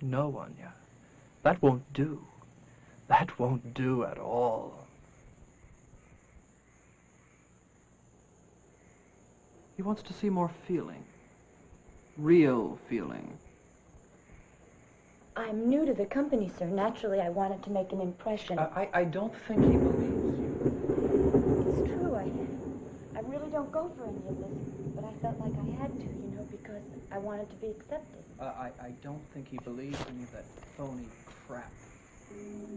No, Anya. That won't do. That won't do at all. He wants to see more feeling. Real feeling. I'm new to the company, sir. Naturally, I wanted to make an impression. I don't think he believes you. It's true, I really don't go for any of this, but I felt like I had to, because I wanted to be accepted. I don't think he believes any of that phony crap.